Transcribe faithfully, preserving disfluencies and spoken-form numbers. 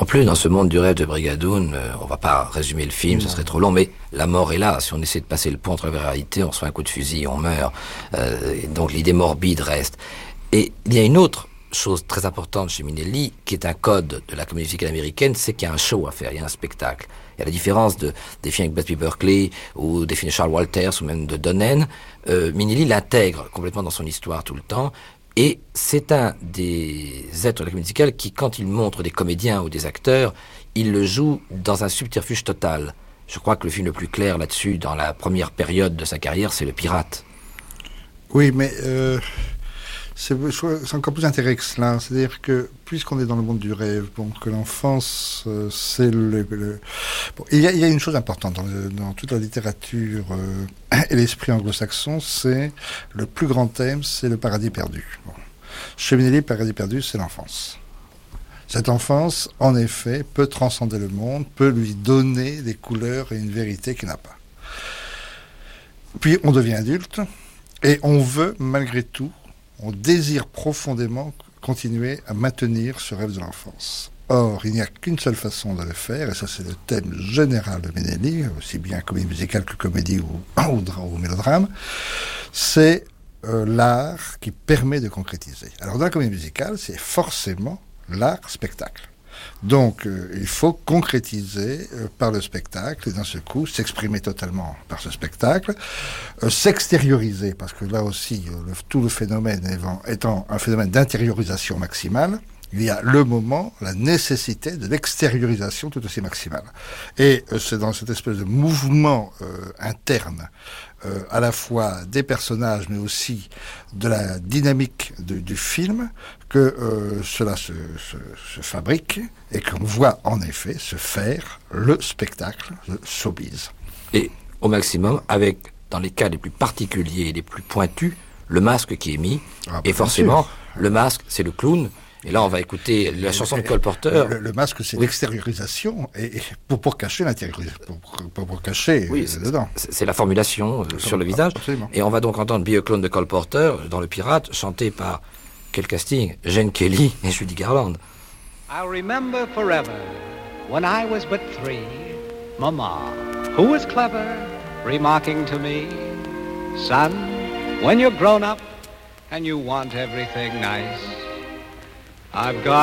plus, dans ce monde du rêve de Brigadoon, euh, on va pas résumer le film, non. Ce serait trop long, mais la mort est là. Si on essaie de passer le pont entre la réalité, on se fait un coup de fusil, on meurt. Euh, donc l'idée morbide reste. Et il y a une autre chose très importante chez Minnelli, qui est un code de la comédie musicale américaine, c'est qu'il y a un show à faire, il y a un spectacle. Il y a la différence de, des films avec Busby Berkeley, ou des films de Charles Walters, ou même de Donen. Euh, Minnelli l'intègre complètement dans son histoire tout le temps. Et c'est un des êtres de la comédie musicale qui, quand il montre des comédiens ou des acteurs, il le joue dans un subterfuge total. Je crois que le film le plus clair là-dessus, dans la première période de sa carrière, c'est Le Pirate. Oui, mais euh, c'est, c'est encore plus intéressant que cela. C'est-à-dire que, puisqu'on est dans le monde du rêve, bon, que l'enfance, euh, c'est le... le... Bon, il, y a, il y a une chose importante dans, le, dans toute la littérature euh, et l'esprit anglo-saxon, c'est le plus grand thème, c'est le paradis perdu. Bon. Chez Minnelli, le paradis perdu, c'est l'enfance. Cette enfance, en effet, peut transcender le monde, peut lui donner des couleurs et une vérité qu'il n'a pas. Puis on devient adulte, et on veut, malgré tout, on désire profondément continuer à maintenir ce rêve de l'enfance. Or, il n'y a qu'une seule façon de le faire, et ça c'est le thème général de Minnelli, aussi bien comédie musicale que comédie ou, ou, ou mélodrame, c'est euh, l'art qui permet de concrétiser. Alors dans la comédie musicale, c'est forcément l'art spectacle. Donc, euh, il faut concrétiser euh, par le spectacle, et d'un seul coup, s'exprimer totalement par ce spectacle, euh, s'extérioriser, parce que là aussi, euh, le, tout le phénomène étant, étant un phénomène d'intériorisation maximale, il y a le moment, la nécessité de l'extériorisation tout aussi maximale. Et euh, c'est dans cette espèce de mouvement euh, interne, euh, à la fois des personnages, mais aussi de la dynamique de, du film, que euh, cela se, se, se fabrique et qu'on voit en effet se faire le spectacle, le showbiz. Et au maximum, avec, dans les cas les plus particuliers et les plus pointus, le masque qui est mis, ah, et forcément, sûr. Le masque, c'est le clown. Et là, on va écouter la chanson de Cole Porter. Le, le masque, c'est oui. l'extériorisation, et, et pour, pour cacher l'intériorisation, pour, pour, pour cacher oui, euh, c'est, dedans. C'est, c'est la formulation euh, sur le visage. Absolument. Et on va donc entendre Be a Clown de Cole Porter dans Le Pirate, chanté par, quel casting, Gene Kelly et Judy Garland. I remember forever, when I was but three, Mama, who was clever, remarking to me, son, when you're grown up and you want everything nice, I've got